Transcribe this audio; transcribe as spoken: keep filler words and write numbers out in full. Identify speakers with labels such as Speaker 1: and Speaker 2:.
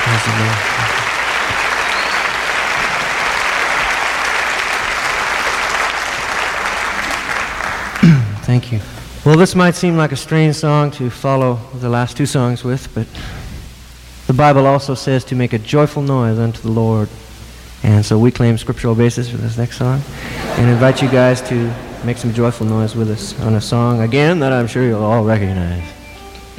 Speaker 1: Praise the Lord. Thank you. Well, this might seem like a strange song to follow the last two songs with, but the Bible also says to make a joyful noise unto the Lord. And so we claim scriptural basis for this next song and invite you guys to make some joyful noise with us on a song, again, that I'm sure you'll all recognize.